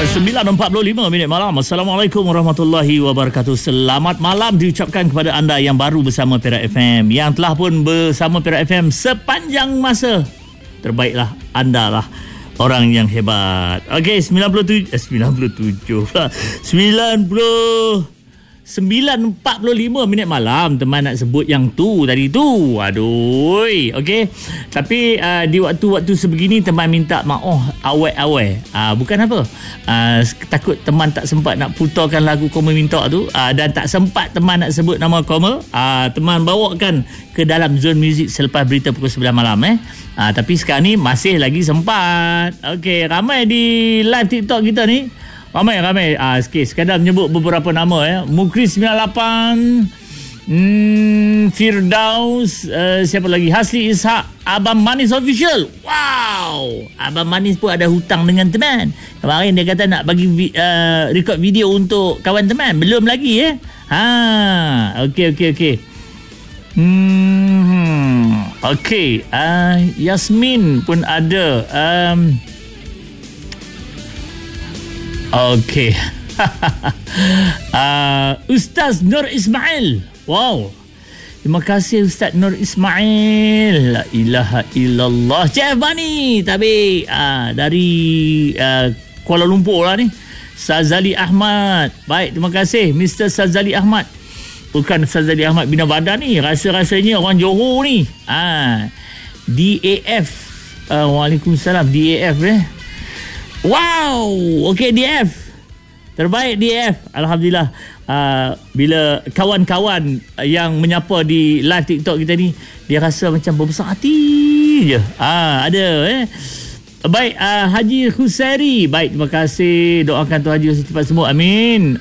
9.45 malam. Assalamualaikum warahmatullahi wabarakatuh. Selamat malam diucapkan kepada anda yang baru bersama Perak FM, yang telah pun bersama Perak FM sepanjang masa. Terbaiklah, anda lah orang yang hebat. Okey, 9:45 malam. Teman nak sebut yang tu tadi tu. Aduh. Okey. Tapi di waktu-waktu sebegini teman minta maaf awal-awal. Bukan apa. Takut teman tak sempat nak putarkan lagu Koma minta tu, dan tak sempat teman nak sebut nama Koma. Teman bawakan ke dalam zone muzik selepas berita pukul 9 malam tapi sekarang ni masih lagi sempat. Okey, ramai di live TikTok kita ni. Ramai. Sikit sekadar menyebut beberapa nama Mukris 98, Firdaus, siapa lagi, Hasli Ishak, Abang Manis Official. Wow, Abang Manis pun ada hutang dengan teman. Kemarin dia kata nak bagi record video untuk kawan teman. Belum lagi Okey. Okey, Yasmin pun ada. Okey. Ustaz Nur Ismail. Wow. Terima kasih Ustaz Nur Ismail. La ilaha illallah. Chef Bani tapi dari Kuala Lumpur lah ni. Sazali Ahmad. Baik, terima kasih Mr. Sazali Ahmad. Bukan Sazali Ahmad Bina Badan ni. Rasa-rasanya orang Johor ni. DAF. Waalaikumsalam. DAF Wow. Okey, DF. Terbaik DF. Alhamdulillah. Bila kawan-kawan yang menyapa di live TikTok kita ni, dia rasa macam berbesar hati je. Ada Baik, Haji Khusairi. Baik, terima kasih. Doakan Tuan Haji cepat sembuh. Amin.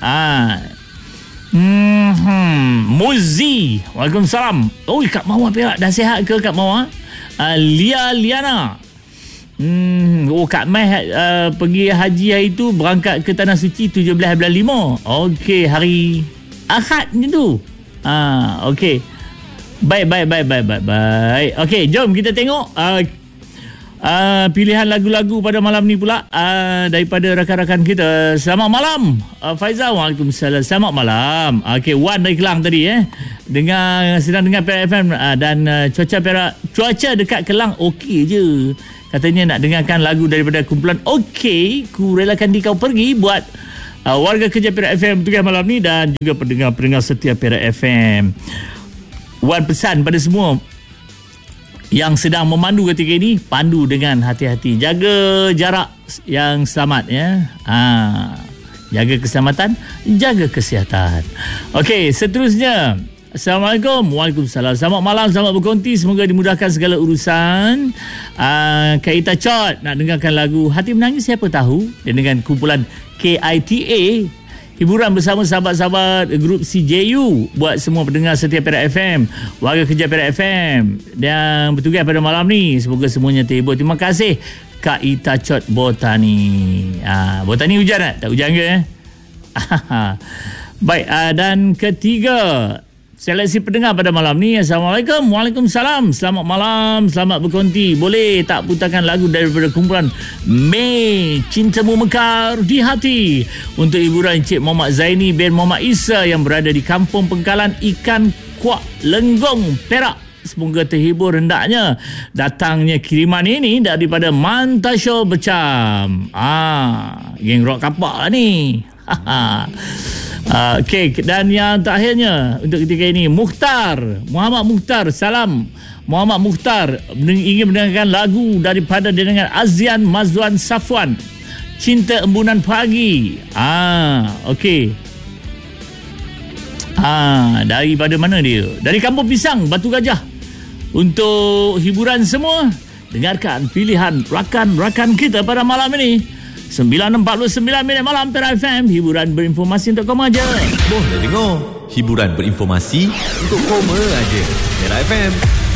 Muzi. Waalaikumsalam. Kak Mawar Perak dah sihat ke Kak Mawar? Liana. Kak Mai pergi haji hari tu, berangkat ke Tanah Suci 17 bulan 5. Okey, hari Ahad macam tu. Okey. Baik. Okey, jom kita tengok pilihan lagu-lagu pada malam ni pula daripada rakan-rakan kita. Selamat malam Faizal. Waalaikumsalam. Selamat malam. Okey, Wan dari Kelang tadi sedang dengar Perak FM dan cuaca dekat Kelang okey je. Katanya nak dengarkan lagu daripada kumpulan Okey, ku relakan di kau pergi buat warga kerja Perak FM tugas malam ni dan juga pendengar-pendengar setia Perak FM. Wan pesan pada semua yang sedang memandu ketika ini, pandu dengan hati-hati, jaga jarak yang selamat jaga keselamatan, jaga kesihatan. Okey, seterusnya. Assalamualaikum. Waalaikumsalam. Selamat malam, selamat berkonti, semoga dimudahkan segala urusan. Kak Ita Chot nak dengarkan lagu Hati Menangis Siapa Tahu dengan kumpulan KITA. Hiburan bersama sahabat-sahabat grup CJU buat semua pendengar setia Perak FM, warga kerja Perak FM yang bertugas pada malam ni. Semoga semuanya terhibur. Terima kasih Kak Ita Chot Botani. Botani hujan tak? Tak hujan ke? Baik, dan ketiga seleksi pendengar pada malam ni. Assalamualaikum. Waalaikumsalam. Selamat malam, selamat berkonti. Boleh tak putarkan lagu daripada kumpulan Mei, Cintamu Mekar di Hati, untuk hiburan Encik Muhammad Zaini bin Muhammad Isa yang berada di Kampung Pengkalan Ikan Kuak Lenggong, Perak. Semoga terhibur hendaknya datangnya kiriman ini daripada Mantasho Becam. Geng rock kapak lah ni. Okey, dan yang terakhirnya untuk ketika ini, Muhammad Mukhtar. Salam Muhammad Mukhtar, ingin mendengarkan lagu daripada dengan Azian Mazwan Safwan, Cinta Embunan Pagi. Okey. Daripada mana dia? Dari Kampung Pisang, Batu Gajah. Untuk hiburan semua, dengarkan pilihan rakan-rakan kita pada malam ini. 9.49 malam Perak FM, hiburan berinformasi untuk koma aja. Boleh dengar hiburan berinformasi untuk koma aja. Perak FM.